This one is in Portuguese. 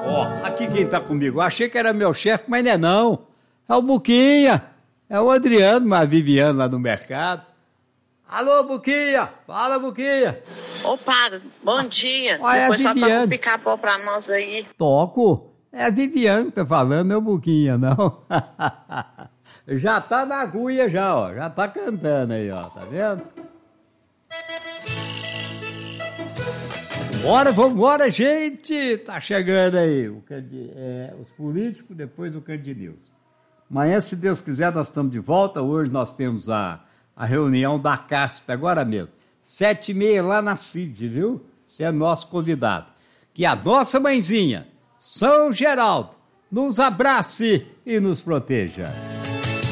Ó, aqui quem tá comigo. Eu achei que era meu chefe, mas não é não. É o Buquinha. É o Adriano, mas a Viviane lá no mercado. Alô, Buquinha! Fala, Buquinha! Opa, bom dia. Olha, Depois a só toca Viviane. um pica-pau pra nós aí. Toco. É a Viviane que tá falando, não é o Buquinha, não. Já tá na agulha já, ó. Já tá cantando aí, ó. Tá vendo? Bora, vambora, gente! Tá chegando aí os políticos, depois o Candinilson. Amanhã, se Deus quiser, nós estamos de volta. Hoje nós temos a reunião da CASP, agora mesmo. 7h30 lá na CID, viu? Você é nosso convidado. Que a nossa mãezinha, São Geraldo, nos abrace e nos proteja.